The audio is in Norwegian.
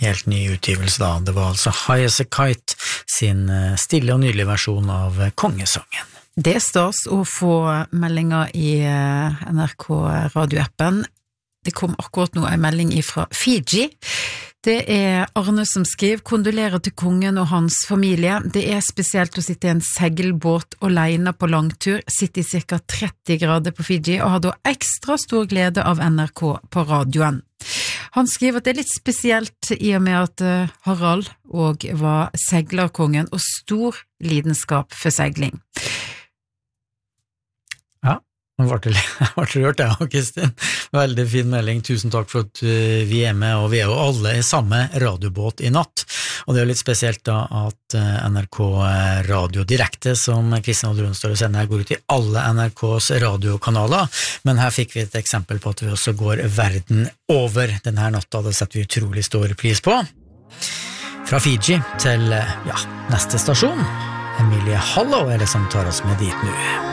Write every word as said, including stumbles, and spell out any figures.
helt ny utgivelse da. Det var altså High as a Kite sin stille og nydelige versjon av kongesangen. Det er stas å få meldinger i N R K radioappen. Det kom akkurat nå en melding fra Fiji. Det er Arne som skriver, kondolerer til kongen og hans familie. Det er spesielt å sitte i en segelbåt alene på langtur, sitte i cirka tretti grader på Fiji, og har da ekstra stor glede av N R K på radioen. Han skriver at det er litt spesielt i og med at Harald og var seglerkongen og stor lidenskap for segling. Ja. Nå ble det rørt, ja, Kristin. Veldig fin melding. Tusen takk for at vi er med, og vi er jo alle i samme radiobåt i natt. Og det er jo litt spesielt da at N R K Radio Direkte, som Kristin og Drunstad sender, går ut i alle N R K's radiokanaler. Men her fikk vi et eksempel på at vi også går verden over denne natta. Det setter vi utrolig stor pris på. Fra Fiji til, ja, neste stasjon. Emilie Hallow er det som tar oss med dit nå.